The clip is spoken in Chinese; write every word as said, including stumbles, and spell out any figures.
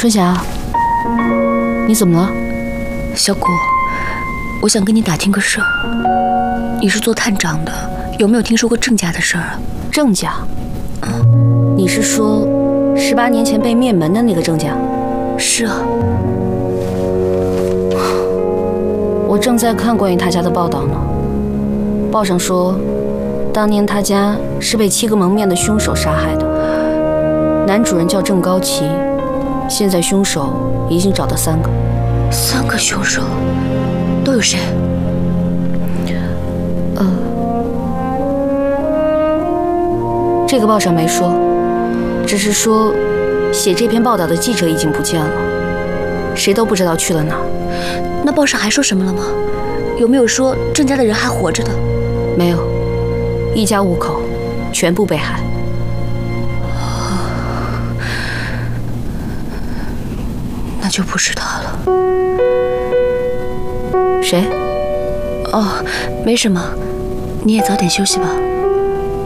春霞，你怎么了？ 小谷，我想跟你打听个事儿。你是做探长的，有没有听说过郑家的事儿啊？ 郑家？嗯，你是说十八年前被灭门的那个郑家？ 是啊。 我正在看关于他家的报道呢。报上说，当年他家是被七个蒙面的凶手杀害的。男主人叫郑高奇，现在凶手已经找到三个。 三个凶手都有谁？ 呃，这个报上没说，只是说写这篇报道的记者已经不见了，谁都不知道去了哪儿。 那报上还说什么了吗？有没有说郑家的人还活着的？ 没有，一家五口全部被害。 那就不是他了。 谁？ 哦，没什么，你也早点休息吧。